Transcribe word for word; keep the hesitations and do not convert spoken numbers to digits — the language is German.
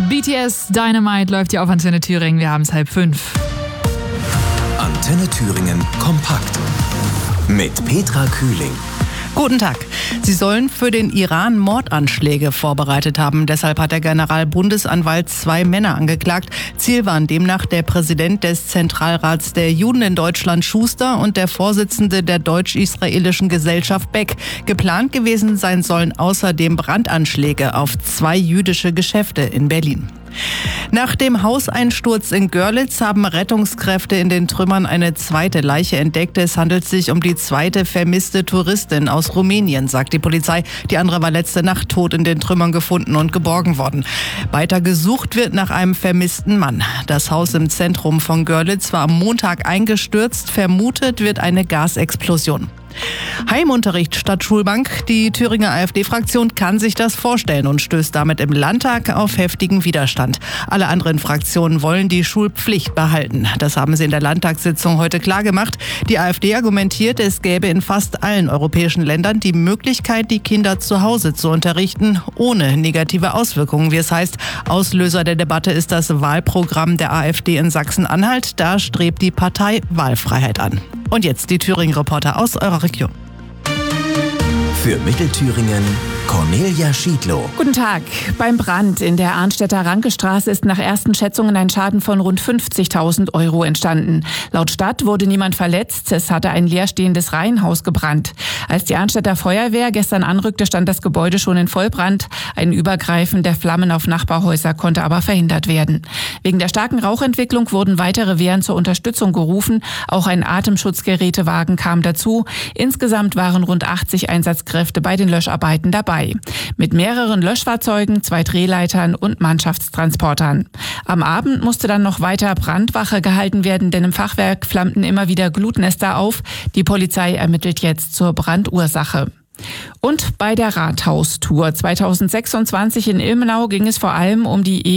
B T S Dynamite läuft ja auf Antenne Thüringen. Wir haben es halb fünf. Antenne Thüringen kompakt mit Petra Kühling. Guten Tag. Sie sollen für den Iran Mordanschläge vorbereitet haben. Deshalb hat der Generalbundesanwalt zwei Männer angeklagt. Ziel waren demnach der Präsident des Zentralrats der Juden in Deutschland, Schuster, und der Vorsitzende der deutsch-israelischen Gesellschaft, Beck. Geplant gewesen sein sollen außerdem Brandanschläge auf zwei jüdische Geschäfte in Berlin. Nach dem Hauseinsturz in Görlitz haben Rettungskräfte in den Trümmern eine zweite Leiche entdeckt. Es handelt sich um die zweite vermisste Touristin aus Rumänien, sagt die Polizei. Die andere war letzte Nacht tot in den Trümmern gefunden und geborgen worden. Weiter gesucht wird nach einem vermissten Mann. Das Haus im Zentrum von Görlitz war am Montag eingestürzt. Vermutet wird eine Gasexplosion. Heimunterricht statt Schulbank. Die Thüringer AfD-Fraktion kann sich das vorstellen und stößt damit im Landtag auf heftigen Widerstand. Alle anderen Fraktionen wollen die Schulpflicht behalten. Das haben sie in der Landtagssitzung heute klargemacht. Die AfD argumentiert, es gäbe in fast allen europäischen Ländern die Möglichkeit, die Kinder zu Hause zu unterrichten, ohne negative Auswirkungen, wie es heißt. Auslöser der Debatte ist das Wahlprogramm der AfD in Sachsen-Anhalt. Da strebt die Partei Wahlfreiheit an. Und jetzt die Thüringen-Reporter aus eurer Region. Für Mittelthüringen Cornelia Schiedlow. Guten Tag. Beim Brand in der Arnstädter Rankestraße ist nach ersten Schätzungen ein Schaden von rund fünfzigtausend Euro entstanden. Laut Stadt wurde niemand verletzt. Es hatte ein leerstehendes Reihenhaus gebrannt. Als die Arnstädter Feuerwehr gestern anrückte, stand das Gebäude schon in Vollbrand. Ein Übergreifen der Flammen auf Nachbarhäuser konnte aber verhindert werden. Wegen der starken Rauchentwicklung wurden weitere Wehren zur Unterstützung gerufen. Auch ein Atemschutzgerätewagen kam dazu. Insgesamt waren rund achtzig Einsatzkräfte bei den Löscharbeiten dabei. Mit mehreren Löschfahrzeugen, zwei Drehleitern und Mannschaftstransportern. Am Abend musste dann noch weiter Brandwache gehalten werden, denn im Fachwerk flammten immer wieder Glutnester auf. Die Polizei ermittelt jetzt zur Brandursache. Und bei der Rathaustour zweitausendsechsundzwanzig in Ilmenau ging es vor allem um die